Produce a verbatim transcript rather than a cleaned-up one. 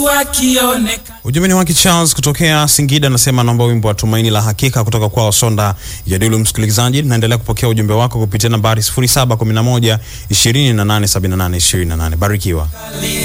Ujumbe ni waki Charles kutokea Singida, anasema naomba wimbo wa Tumaini la Hakika kutoka kwa Sonda Jadilu. Msikilizaji, naendelea kupokea ujumbe wako kupitia nambari sifuri saba kumi na moja ishirini na nane sabini na nane ishirini na nane. Barikiwa.